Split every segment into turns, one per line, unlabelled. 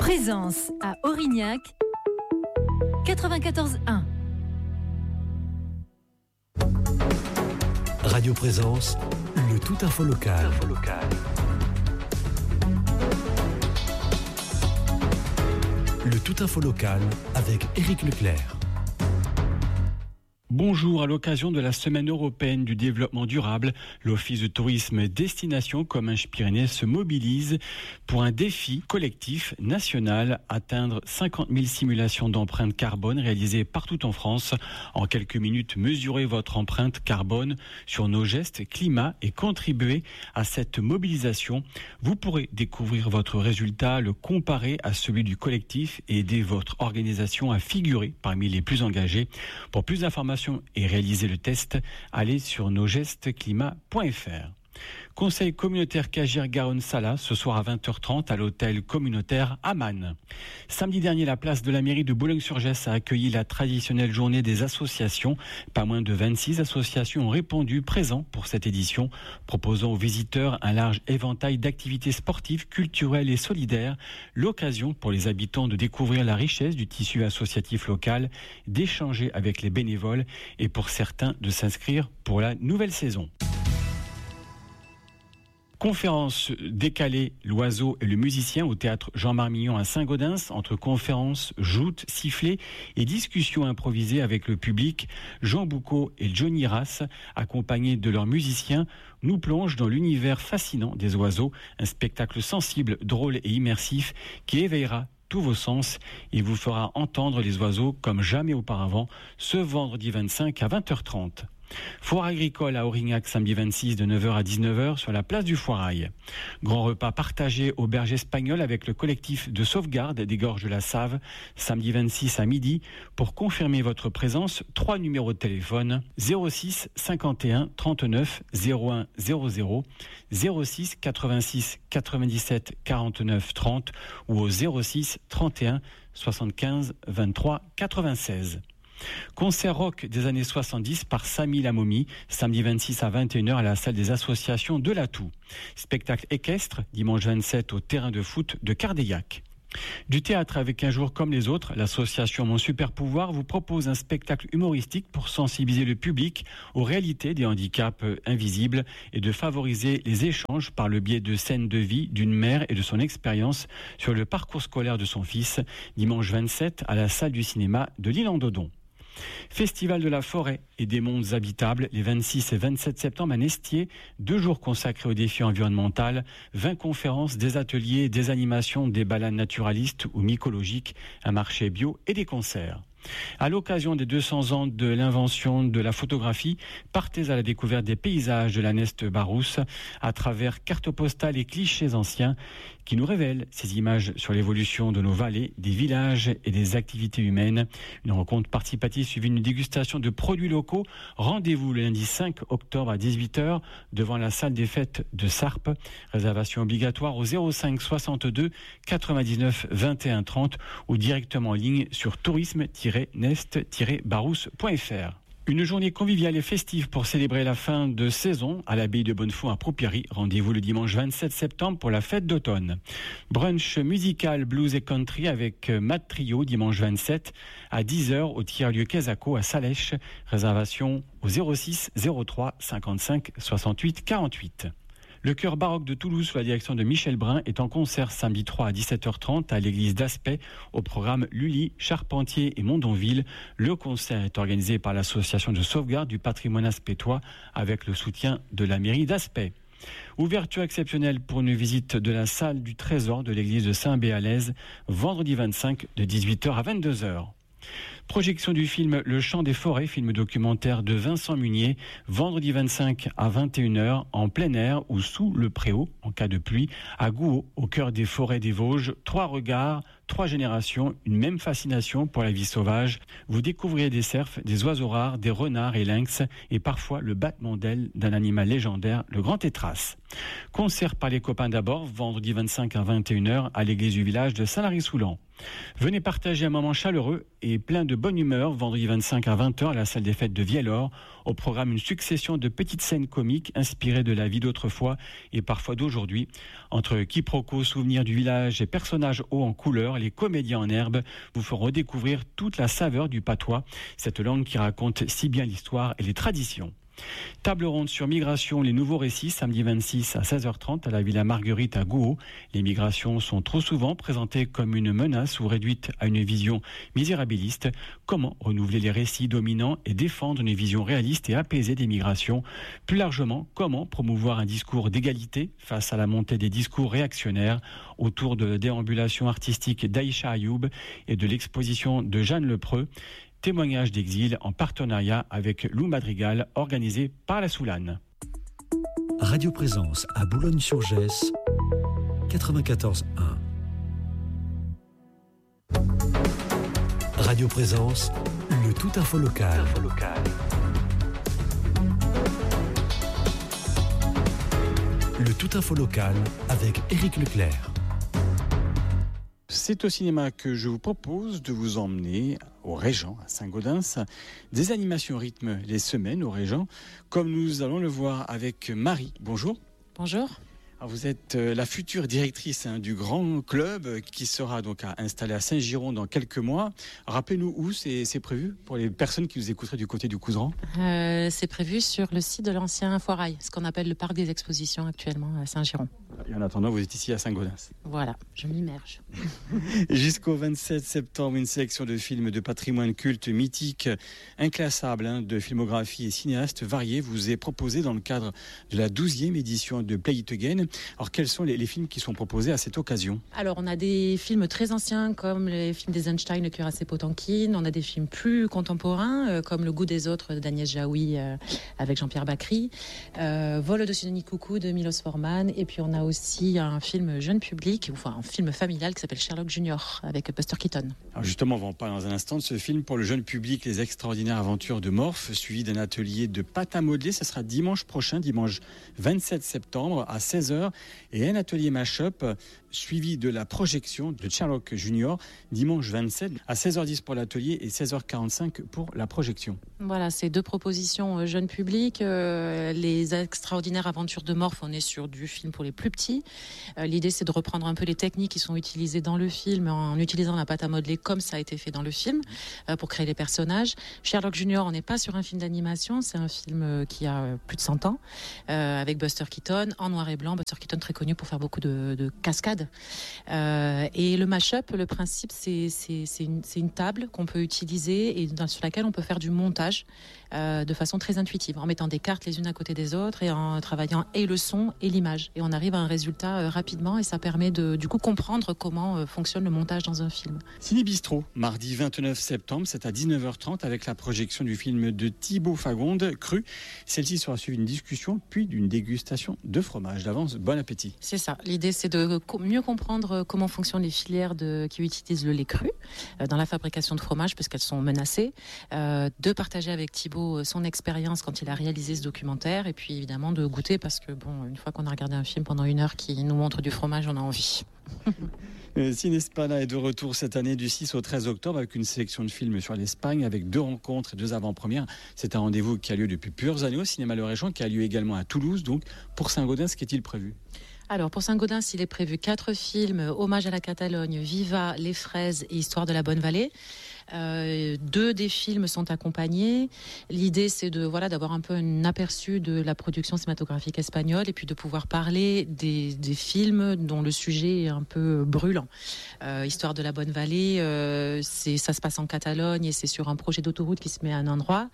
Présence à Aurignac, 94.1.
Radio Présence, le tout info local. Le tout info local avec Éric Leclerc.
Bonjour, à l'occasion de la Semaine européenne du développement durable, l'Office de tourisme Destination Comminges-Pyrénées se mobilise pour un défi collectif national, atteindre 50 000 simulations d'empreinte carbone réalisées partout en France. En quelques minutes, mesurez votre empreinte carbone sur nos gestes climat et contribuer à cette mobilisation. Vous pourrez découvrir votre résultat, le comparer à celui du collectif et aider votre organisation à figurer parmi les plus engagés. Pour plus d'informations et réaliser le test, allez sur nosgestesclimat.fr. Conseil communautaire Cagières-Garonne-Sala, ce soir à 20h30 à l'hôtel communautaire Aman. Samedi dernier, la place de la mairie de Boulogne-sur-Gesse a accueilli la traditionnelle journée des associations. Pas moins de 26 associations ont répondu présents pour cette édition, proposant aux visiteurs un large éventail d'activités sportives, culturelles et solidaires. L'occasion pour les habitants de découvrir la richesse du tissu associatif local, d'échanger avec les bénévoles et pour certains de s'inscrire pour la nouvelle saison. Conférence décalée, l'oiseau et le musicien au théâtre Jean Marmillon à Saint-Gaudens. Entre conférences, joutes, sifflets et discussions improvisées avec le public, Jean Boucaud et Johnny Rass, accompagnés de leurs musiciens, nous plongent dans l'univers fascinant des oiseaux. Un spectacle sensible, drôle et immersif qui éveillera tous vos sens et vous fera entendre les oiseaux comme jamais auparavant ce vendredi 25 à 20h30. Foire agricole à Aurignac, samedi 26 de 9h à 19h sur la place du Foirail. Grand repas partagé au Berge Espagnol avec le collectif de sauvegarde des gorges de la Save, samedi 26 à midi. Pour confirmer votre présence, 3 numéros de téléphone: 06 51 39 01 00, 06 86 97 49 30 ou au 06 31 75 23 96. Concert rock des années 70 par Samy Lamomi, samedi 26 à 21h à la salle des associations de l'Atout. Spectacle équestre, dimanche 27 au terrain de foot de Cardeillac. Du théâtre avec Un jour comme les autres, l'association Mon Super Pouvoir vous propose un spectacle humoristique pour sensibiliser le public aux réalités des handicaps invisibles et de favoriser les échanges par le biais de scènes de vie d'une mère et de son expérience sur le parcours scolaire de son fils, dimanche 27 à la salle du cinéma de l'Île-en-Dodon. Festival de la forêt et des mondes habitables, les 26 et 27 septembre à Nestier, 2 jours consacrés au défi environnemental, 20 conférences, des ateliers, des animations, des balades naturalistes ou mycologiques, un marché bio et des concerts. À l'occasion des 200 ans de l'invention de la photographie, partez à la découverte des paysages de la Neste Barousse à travers cartes postales et clichés anciens qui nous révèlent ces images sur l'évolution de nos vallées, des villages et des activités humaines. Une rencontre participative suivie d'une dégustation de produits locaux. Rendez-vous le lundi 5 octobre à 18h devant la salle des fêtes de Sarp. Réservation obligatoire au 05 62 99 21 30 ou directement en ligne sur tourisme-nest-barousse.fr. Une journée conviviale et festive pour célébrer la fin de saison à l'abbaye de Bonnefond à Proupierie. Rendez-vous le dimanche 27 septembre pour la fête d'automne. Brunch musical, blues et country avec Matt Trio dimanche 27 à 10h au tiers-lieu Quesaco à Salèche. Réservation au 06 03 55 68 48. Le chœur baroque de Toulouse, sous la direction de Michel Brun, est en concert samedi 3 à 17h30 à l'église d'Aspet, au programme Lully, Charpentier et Mondonville. Le concert est organisé par l'association de sauvegarde du patrimoine aspétois avec le soutien de la mairie d'Aspet. Ouverture exceptionnelle pour une visite de la salle du trésor de l'église de Saint-Béalaise, vendredi 25 de 18h à 22h. Projection du film Le Chant des Forêts, film documentaire de Vincent Munier, vendredi 25 à 21h en plein air ou sous le préau en cas de pluie, à Gouault, au cœur des forêts des Vosges. 3 regards, 3 générations, une même fascination pour la vie sauvage. Vous découvrirez des cerfs, des oiseaux rares, des renards et lynx et parfois le battement d'ailes d'un animal légendaire, le grand tétras. Concert par les copains d'abord, vendredi 25 à 21h à l'église du village de Saint-Lary-Soulan. Venez partager un moment chaleureux et plein de bonne humeur, vendredi 25 à 20h à la salle des fêtes de Viellore. Au programme, une succession de petites scènes comiques inspirées de la vie d'autrefois et parfois d'aujourd'hui. Entre quiproquos, souvenirs du village et personnages hauts en couleur, les comédiens en herbe vous feront découvrir toute la saveur du patois, cette langue qui raconte si bien l'histoire et les traditions. Table ronde sur migration, les nouveaux récits, samedi 26 à 16h30 à la Villa Marguerite à Gouault. Les migrations sont trop souvent présentées comme une menace ou réduites à une vision misérabiliste. Comment renouveler les récits dominants et défendre une vision réaliste et apaisée des migrations? Plus largement, comment promouvoir un discours d'égalité face à la montée des discours réactionnaires? Autour de déambulations artistiques d'Aïcha Ayoub et de l'exposition de Jeanne Lepreux. Témoignage d'exil en partenariat avec Lou Madrigal, organisé par la Soulane.
Radio Présence à Boulogne-sur-Gesse, 94.1. Radio Présence, le tout info local. Le tout info local avec Éric Leclerc.
C'est au cinéma que je vous propose de vous emmener au Régent, à Saint-Gaudens. Des animations rythment les semaines au Régent, comme nous allons le voir avec Marie. Bonjour.
Bonjour.
Alors vous êtes la future directrice du grand club qui sera donc installé à Saint-Giron dans quelques mois. Rappelez-nous où c'est prévu pour les personnes qui nous écouteraient du côté du Couserans.
C'est prévu sur le site de l'ancien Foirail, ce qu'on appelle le parc des expositions actuellement à Saint-Giron.
Et en attendant, vous êtes ici à Saint-Gaudens.
Voilà, je m'immerge.
Jusqu'au 27 septembre, une sélection de films de patrimoine culte mythique, inclassable, de filmographie et cinéastes variés vous est proposée dans le cadre de la 12e édition de Play It Again. Alors, quels sont les films qui sont proposés à cette occasion?
Alors, on a des films très anciens comme les films d'Eisenstein, Le cuirassé Potemkin. On a des films plus contemporains comme Le goût des autres d'Agnès Jaoui avec Jean-Pierre Bacry. Vol au-dessus de Nid Coucou de Milos Forman. Et puis, on a aussi un film jeune public, enfin un film familial qui s'appelle Sherlock Junior avec Buster Keaton.
Alors justement, on va en parler dans un instant de ce film pour le jeune public, Les extraordinaires aventures de Morph, suivi d'un atelier de pâte à modeler. Ça sera dimanche prochain, dimanche 27 septembre à 16h. Et un atelier mash-up suivi de la projection de Sherlock Junior, dimanche 27 à 16h10 pour l'atelier et 16h45 pour la projection.
Voilà, c'est deux propositions jeune public. Les extraordinaires aventures de Morph, on est sur du film pour les plus petits. L'idée, c'est de reprendre un peu les techniques qui sont utilisées dans le film en utilisant la pâte à modeler comme ça a été fait dans le film pour créer les personnages. Sherlock Junior, on n'est pas sur un film d'animation, c'est un film qui a plus de 100 ans avec Buster Keaton en noir et blanc. Buster Keaton très connu pour faire beaucoup de cascades. Et le mash-up, le principe, c'est une table qu'on peut utiliser et sur laquelle on peut faire du montage de façon très intuitive, en mettant des cartes les unes à côté des autres et en travaillant et le son et l'image. Et on arrive à un résultat rapidement et ça permet de du coup comprendre comment fonctionne le montage dans un film.
Ciné Bistrot, mardi 29 septembre, c'est à 19h30 avec la projection du film de Thibaut Fagonde, Cru. Celle-ci sera suivie d'une discussion puis d'une dégustation de fromage. D'avance, bon appétit.
C'est ça. L'idée, c'est de mieux comprendre comment fonctionnent les filières qui utilisent le lait cru dans la fabrication de fromage parce qu'elles sont menacées. De partager avec Thibaut son expérience quand il a réalisé ce documentaire et puis évidemment de goûter parce que bon, une fois qu'on a regardé un film pendant 1 heure qui nous montre du fromage, on a envie.
Cinespana est de retour cette année du 6 au 13 octobre avec une sélection de films sur l'Espagne avec 2 rencontres et 2 avant-premières. C'est un rendez-vous qui a lieu depuis plusieurs années au Cinéma Le Régent, qui a lieu également à Toulouse. Donc pour Saint-Gaudens, qu'est-il prévu?
Alors pour Saint-Gaudens, il est prévu 4 films, Hommage à la Catalogne, Viva, Les Fraises et Histoire de la Bonne Vallée. 2 des films sont accompagnés. L'idée, c'est d'avoir un peu un aperçu de la production cinématographique espagnole et puis de pouvoir parler des films dont le sujet est un peu brûlant. Histoire de la Bonne Vallée, ça se passe en Catalogne et c'est sur un projet d'autoroute qui se met à un endroit.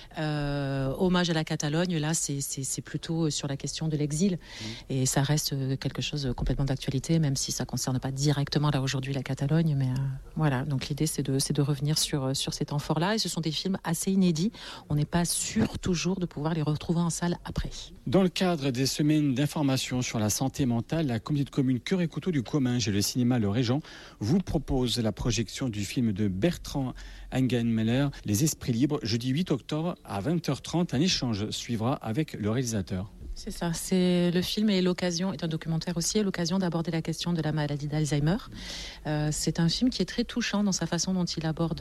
Hommage à la Catalogne, là, c'est plutôt sur la question de l'exil et ça reste quelque chose complètement d'actualité, même si ça concerne pas directement là aujourd'hui la Catalogne, mais voilà. Donc l'idée, c'est de revenir sur ces temps forts-là et ce sont des films assez inédits. On n'est pas sûr toujours de pouvoir les retrouver en salle après.
Dans le cadre des semaines d'information sur la santé mentale, la communauté de communes Cœur et Couteau du Comminges et le cinéma Le Régent vous propose la projection du film de Bertrand Engenmeller, Les Esprits Libres, jeudi 8 octobre à 20h30. Un échange suivra avec le réalisateur.
C'est ça, le film est un documentaire aussi, est l'occasion d'aborder la question de la maladie d'Alzheimer. C'est un film qui est très touchant dans sa façon dont il aborde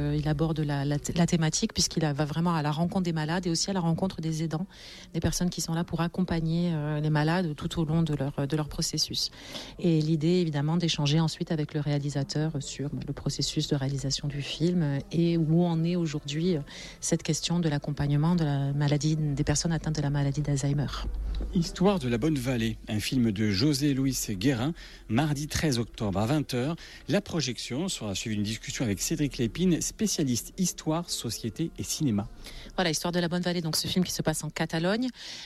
la thématique, puisqu'il va vraiment à la rencontre des malades et aussi à la rencontre des aidants, des personnes qui sont là pour accompagner les malades tout au long de leur processus. Et l'idée, évidemment, d'échanger ensuite avec le réalisateur sur le processus de réalisation du film et où en est aujourd'hui cette question de l'accompagnement de la maladie des personnes atteintes de la maladie d'Alzheimer.
Histoire de la Bonne Vallée, un film de José Luis Guérin, mardi 13 octobre à 20h. La projection sera suivie d'une discussion avec Cédric Lépine, spécialiste histoire, société et cinéma.
Voilà, Histoire de la Bonne Vallée, donc ce film qui se passe en Catalogne.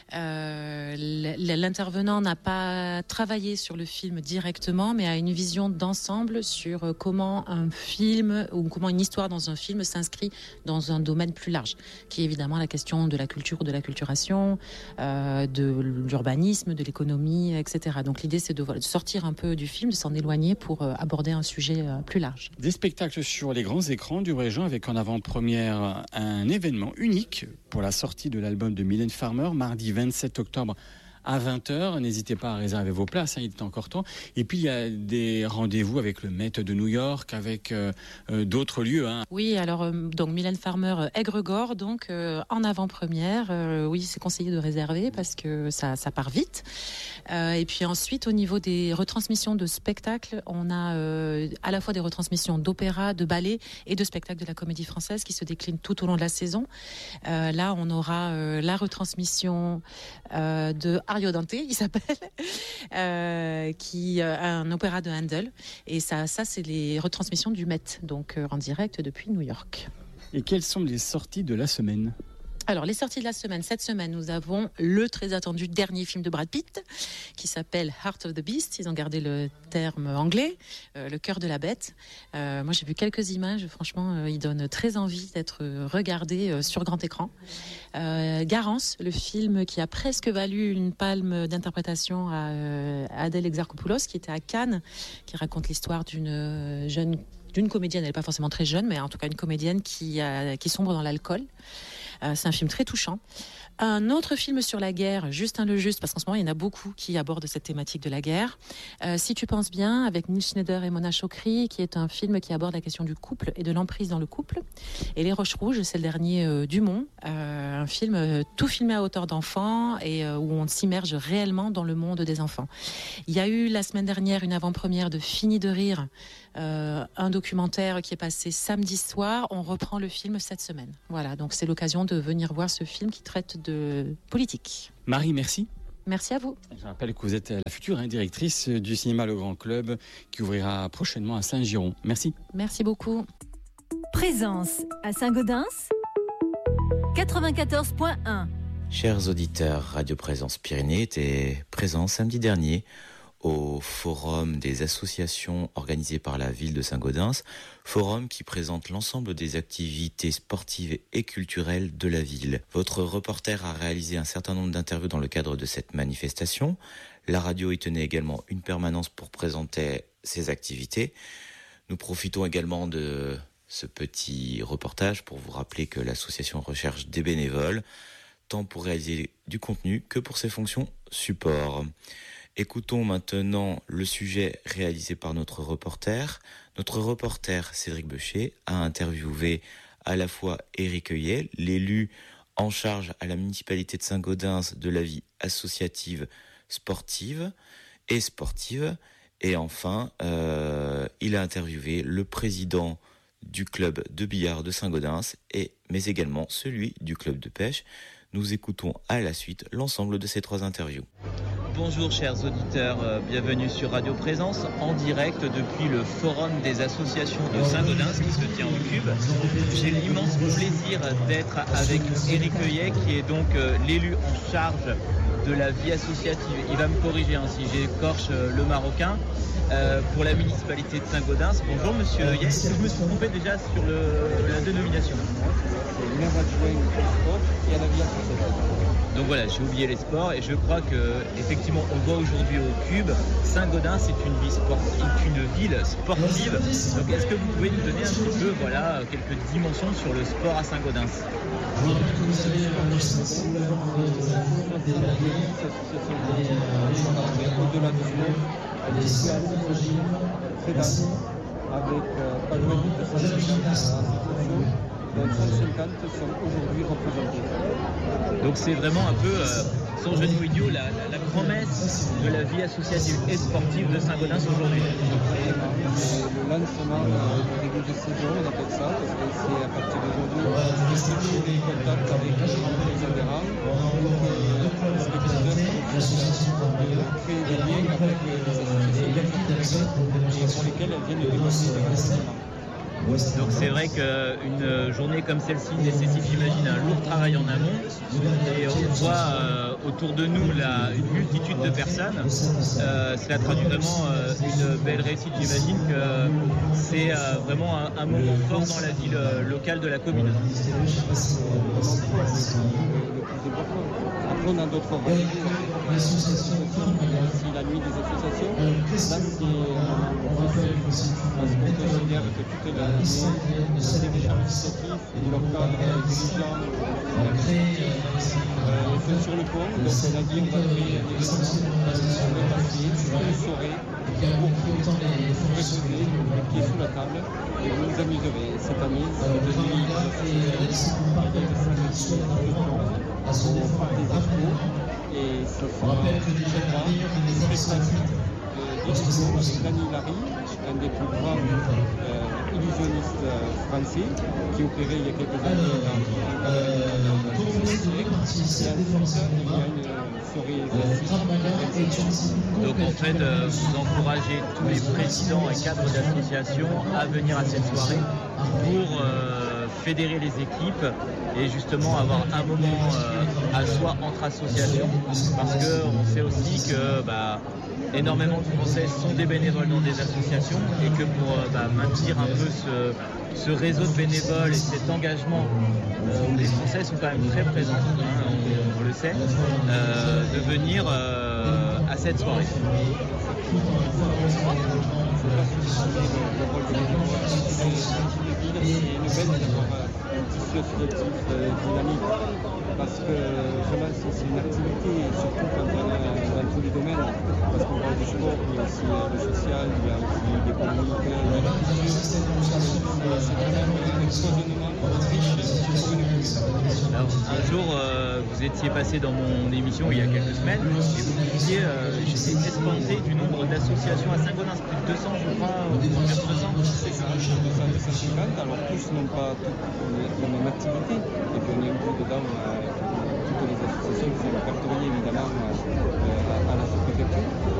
L'intervenant n'a pas travaillé sur le film directement, mais a une vision d'ensemble sur comment un film ou comment une histoire dans un film s'inscrit dans un domaine plus large, qui est évidemment la question de la culture ou de la culturation, de l'urbanisme, de l'économie, etc. Donc l'idée, c'est de sortir un peu du film, de s'en éloigner pour aborder un sujet plus large.
Des spectacles sur les grands écrans du Régent avec en avant-première un événement unique pour la sortie de l'album de Mylène Farmer, mardi 27 octobre à 20h. N'hésitez pas à réserver vos places, il est encore temps. Et puis, il y a des rendez-vous avec le Met de New York, avec d'autres lieux.
Oui, alors, donc Mylène Farmer, Aigre-Gore, donc en avant-première. Oui, c'est conseillé de réserver parce que ça part vite. Et puis ensuite, au niveau des retransmissions de spectacles, on a à la fois des retransmissions d'opéra, de ballet et de spectacles de la Comédie Française qui se déclinent tout au long de la saison. Là, on aura la retransmission de Ario Dante, il s'appelle, qui un opéra de Handel. Et ça c'est les retransmissions du Met, donc en direct depuis New York.
Et quelles sont les sorties de la semaine ?
Alors, les sorties de la semaine. Cette semaine, nous avons le très attendu dernier film de Brad Pitt, qui s'appelle Heart of the Beast. Ils ont gardé le terme anglais, le cœur de la bête. Moi, j'ai vu quelques images. Franchement, il donne très envie d'être regardé sur grand écran. Garance, le film qui a presque valu une palme d'interprétation à Adèle Exarchopoulos, qui était à Cannes, qui raconte l'histoire d'une comédienne. Elle n'est pas forcément très jeune, mais en tout cas une comédienne qui sombre dans l'alcool. C'est un film très touchant. Un autre film sur la guerre, Justin le Juste, parce qu'en ce moment, il y en a beaucoup qui abordent cette thématique de la guerre. Si tu penses bien, avec Neil Schneider et Mona Chokri, qui est un film qui aborde la question du couple et de l'emprise dans le couple. Et Les Roches Rouges, c'est le dernier Dumont, un film tout filmé à hauteur d'enfant et où on s'immerge réellement dans le monde des enfants. Il y a eu la semaine dernière une avant-première de Fini de rire, un documentaire qui est passé samedi soir. On reprend le film cette semaine. Voilà, donc c'est l'occasion de venir voir ce film qui traite de politique.
Marie, merci.
Merci à vous.
Je rappelle que vous êtes la future directrice du cinéma Le Grand Club qui ouvrira prochainement à Saint-Giron. Merci.
Merci beaucoup.
Présence à Saint-Gaudens 94.1.
Chers auditeurs, Radio Présence Pyrénées était présent samedi dernier au forum des associations organisées par la ville de Saint-Gaudens, forum qui présente l'ensemble des activités sportives et culturelles de la ville. Votre reporter a réalisé un certain nombre d'interviews dans le cadre de cette manifestation. La radio y tenait également une permanence pour présenter ses activités. Nous profitons également de ce petit reportage pour vous rappeler que l'association recherche des bénévoles, tant pour réaliser du contenu que pour ses fonctions support. Écoutons maintenant le sujet réalisé par notre reporter. Notre reporter Cédric Beucher a interviewé à la fois Éric Heuillet, l'élu en charge à la municipalité de Saint-Gaudens de la vie associative, sportive, et enfin il a interviewé le président du club de billard de Saint-Gaudens mais également celui du club de pêche. Nous écoutons à la suite l'ensemble de ces trois interviews.
Bonjour chers auditeurs, bienvenue sur Radio Présence en direct depuis le Forum des associations de Saint-Gaudens qui se tient au Cube. J'ai l'immense plaisir d'être avec Éric Heuillet qui est donc l'élu en charge de la vie associative. Il va me corriger si j'écorche le marocain. Pour la municipalité de Saint-Gaudens. Bonjour monsieur Heuillet, je me suis trompé déjà sur la dénomination. C'est maire adjoint au sport et à la vie associative. Donc voilà, j'ai oublié les sports et je crois que effectivement on voit aujourd'hui au Cube, Saint-Gaudens est une ville sportive. Donc est-ce que vous pouvez nous donner un petit peu quelques dimensions sur le sport à Saint-Gaudens ?
associations sportives. Mais au-delà de cela, elle est très associative, très dense, avec pas loin de 250 associations, dont 150 sont aujourd'hui représentées.
Donc c'est vraiment un peu, sans jeu de mots idiot, la promesse de la vie associative et sportive de Saint-Gaudens aujourd'hui.
C'est le lancement de règles de saison, on appelle ça, parce que c'est à partir d'aujourd'hui, c'est des contacts avec les adhérents, les spectateurs, de créer des liens avec les associations et pour lesquelles elles viennent développer des renseignements.
Donc c'est vrai qu'une journée comme celle-ci nécessite, j'imagine, un lourd travail en amont. Et on voit autour de nous une multitude de personnes. Cela traduit vraiment une belle réussite. J'imagine que c'est vraiment un moment fort dans la vie locale de la commune.
Après, on a d'autres rendez-vous. C'est la nuit des associations. Là, parce qu'on considère que toute la journée, c'est des champs associatifs, leurs cadres dirigeants sont sur le pont. Donc, on a dit on va créer un événement sur le papier, sur une soirée, pour reposer qui est sous la table. Et vous vous amuserez. Cette année, c'est le nuit des associations. Il y a des samedis au parc des expos. Et ça sera très classique avec Dany Larry, un des plus grands illusionnistes français, qui opérait il y a quelques années dans le siècle. Et ensuite, il y a une soirée classique.
Donc en fait, vous encouragez tous les présidents et cadres d'associations à venir à cette soirée pour fédérer les équipes et justement avoir un moment à soi entre associations, parce qu'on sait aussi que énormément de Français sont des bénévoles dans des associations et que pour maintenir un peu ce réseau de bénévoles et cet engagement où les Français sont quand même très présents, on le sait, de venir à cette soirée.
C'est une belle d'avoir un tissu associatif dynamique, parce que vraiment c'est une activité, surtout quand on est dans tous les domaines, parce qu'on parle du sport, il y a aussi le social, il y a aussi l'économique, il y a la culture. C'est vraiment un foisonnement riche pour une commune.
Alors, un jour, vous étiez passé dans mon émission il y a quelques semaines et vous me disiez j'étais espanté du nombre d'associations à Saint-Gaudens, plus de 200 je crois, environ 200.
C'est ça, 250, alors tous n'ont pas la même activité, et puis on est inclus dedans toutes les associations qui sont répertoriées évidemment à la sous-préfecture.